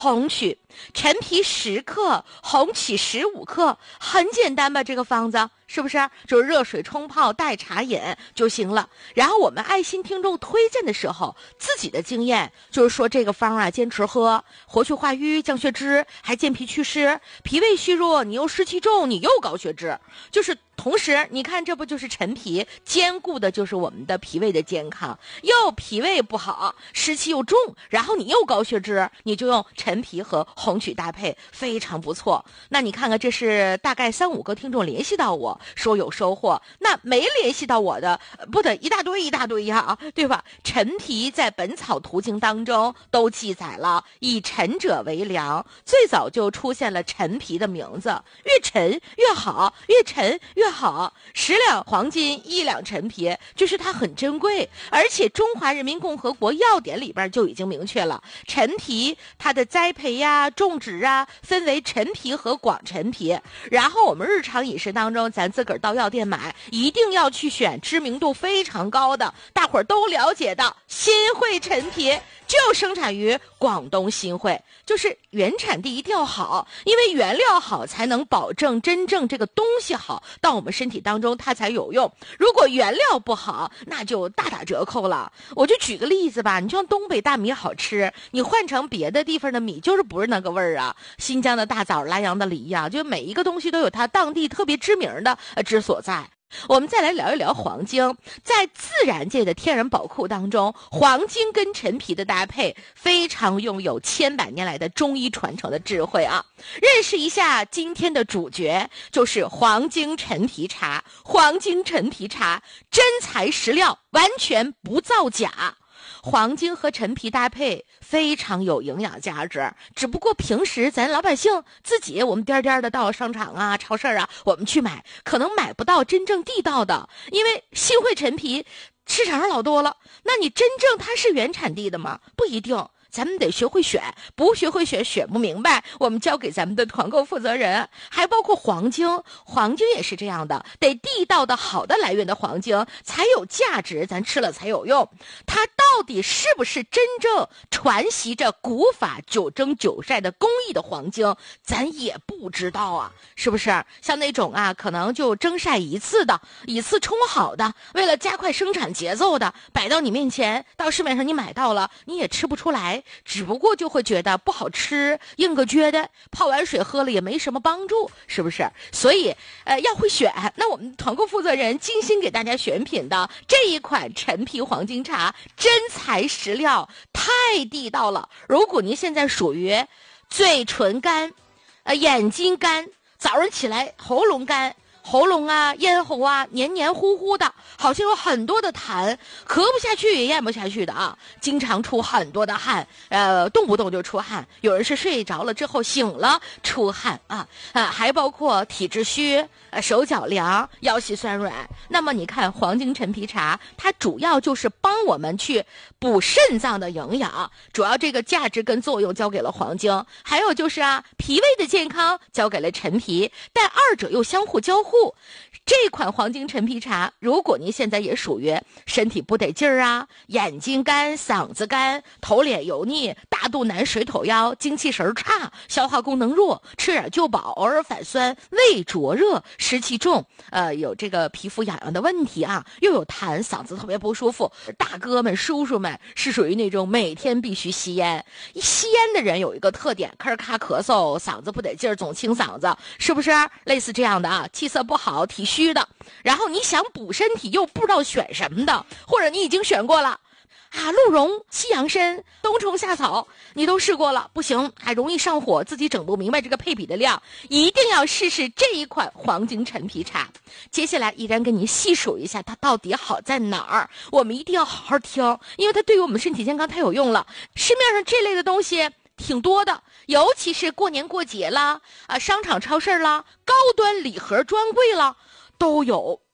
红曲，陈皮10克，红曲15克，很简单吧？这个方子是不是？就是热水冲泡代茶饮就行了。然后我们爱心听众推荐的时候，自己的经验就是说这个方啊，坚持喝，活血化瘀、降血脂，还健脾祛湿，脾胃虚弱，你又湿气重，你又高血脂，就是同时你看这不就是陈皮兼顾的就是我们的脾胃的健康，又脾胃不好，湿气又重，然后你又高血脂，你就用陈皮和红曲搭配非常不错。那你看看，这是大概3、5个听众联系到我说有收获，那没联系到我的不得一大堆呀，对吧？陈皮在本草图经当中都记载了以陈者为良，最早就出现了陈皮的名字，越陈越好，越陈越好。10两黄金1两陈皮，就是它很珍贵，而且中华人民共和国药典里边就已经明确了，陈皮它的栽培呀、种植啊，分为陈皮和广陈皮。然后我们日常饮食当中，咱自个儿到药店买，一定要去选知名度非常高的，大伙儿都了解的新会陈皮，就生产于广东新会，就是原产地一定要好，因为原料好才能保证真正这个东西好到我们身体当中它才有用。如果原料不好，那就大打折扣了。我就举个例子吧，你像东北大米好吃，你换成别的地方的米就是不是那个味儿啊。新疆的大枣、莱阳的梨呀，就每一个东西都有它当地特别知名的之所在。我们再来聊一聊黄精，在自然界的天然宝库当中，黄精跟陈皮的搭配非常拥有千百年来的中医传承的智慧啊！认识一下今天的主角，就是黄精陈皮茶。黄精陈皮茶真材实料，完全不造假。黄精和陈皮搭配非常有营养价值，只不过平时咱老百姓自己我们颠颠的到商场啊、超市啊，我们去买，可能买不到真正地道的，因为新会陈皮市场上老多了，那你真正它是原产地的吗？不一定。咱们得学会选，不学会选，选不明白，我们交给咱们的团购负责人。还包括黄精，黄精也是这样的，得地道的好的来源的黄精才有价值，咱吃了才有用。它到底是不是真正传习着古法9蒸9晒的工艺的黄精，咱也不知道啊，是不是？像那种啊，可能就蒸晒一次的，一次冲好的，为了加快生产节奏的，摆到你面前，到市面上你买到了，你也吃不出来。只不过就会觉得不好吃，硬个撅的，泡完水喝了也没什么帮助，是不是？所以要会选。那我们团购负责人精心给大家选品的这一款陈皮黄精茶，真材实料，太地道了。如果您现在属于嘴唇干、眼睛干，早上起来喉咙干，喉咙啊、咽喉啊黏黏糊糊的，好像有很多的痰，咳不下去也咽不下去的啊，经常出很多的汗，动不动就出汗，有人是睡着了之后醒了出汗啊，还包括体质虚、手脚凉、腰膝酸软。那么你看黄精陈皮茶，它主要就是帮我们去补肾脏的营养，主要这个价值跟作用交给了黄精，还有就是啊，脾胃的健康交给了陈皮，但二者又相互交互。这款黄精陈皮茶，如果您现在也属于身体不得劲儿啊，眼睛干、嗓子干、头脸油腻、大肚腩、水土腰、精气神差、消化功能弱，吃点就饱，偶尔反酸、胃灼热、湿气重，有这个皮肤痒痒的问题啊，又有痰，嗓子特别不舒服，大哥们、叔叔们是属于那种每天必须吸烟。吸烟的人有一个特点，咳咔咳嗽，嗓子不得劲儿，总清嗓子，是不是？类似这样的啊，气色不好、体虚的，然后你想补身体又不知道选什么的，或者你已经选过了啊，鹿茸、西洋参、冬虫夏草，你都试过了，不行，还容易上火，自己整不明白这个配比的量，一定要试试这一款黄精陈皮茶。接下来依然跟你细数一下它到底好在哪儿，我们一定要好好听，因为它对于我们身体健康太有用了。市面上这类的东西挺多的，尤其是过年过节啦，商场超市啦，高端礼盒专柜啦，都有。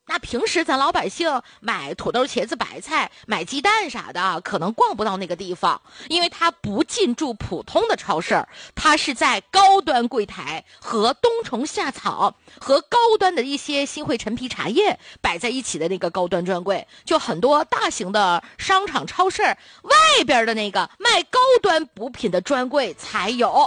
那平时咱老百姓买土豆、茄子、白菜、买鸡蛋啥的，可能逛不到那个地方，因为它不进驻普通的超市，它是在高端柜台和冬虫夏草和高端的一些新汇陈皮茶叶摆在一起的那个高端专柜，就很多大型的商场超市外边的那个卖高端补品的专柜才有。